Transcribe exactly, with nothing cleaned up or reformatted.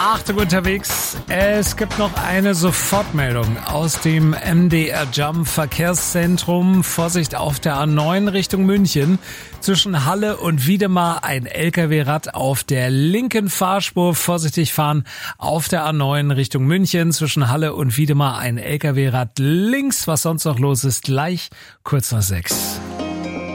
Achtung unterwegs, es gibt noch eine Sofortmeldung aus dem M D R Jump Verkehrszentrum. Vorsicht auf der A neun Richtung München. Zwischen Halle und Wiedemar ein L K W-Rad auf der linken Fahrspur. Vorsichtig fahren auf der A neun Richtung München. Zwischen Halle und Wiedemar ein L K W-Rad links. Was sonst noch los ist, gleich kurz nach sechs.